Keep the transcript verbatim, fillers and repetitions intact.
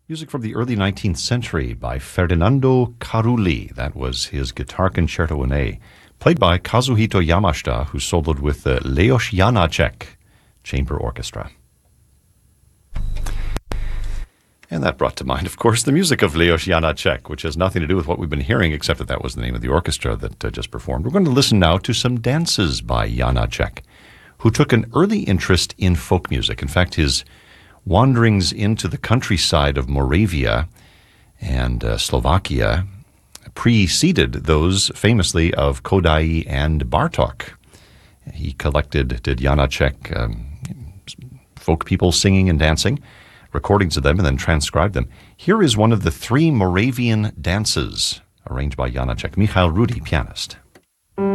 Music from the early nineteenth century by Ferdinando Carulli. That was his Guitar Concerto in A, played by Kazuhito Yamashita, who soloed with the Leos Janáček Chamber Orchestra. And that brought to mind, of course, the music of Leos Janáček, which has nothing to do with what we've been hearing, except that that was the name of the orchestra that uh, just performed. We're going to listen now to some dances by Janáček, who took an early interest in folk music. In fact, his wanderings into the countryside of Moravia and uh, Slovakia preceded those famously of Kodály and Bartók. He collected, did Janáček, um, folk people singing and dancing, recordings of them, and then transcribed them. Here is one of the three Moravian dances arranged by Janáček. Michal Rudy, pianist.